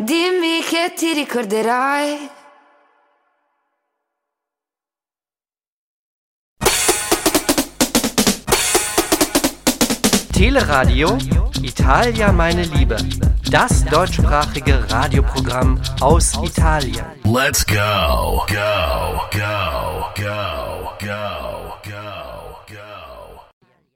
dimmi che ti ricorderai. Teleradio Italia meine Liebe. Das deutschsprachige Radioprogramm aus Italien. Let's go, go, go, go, go, go.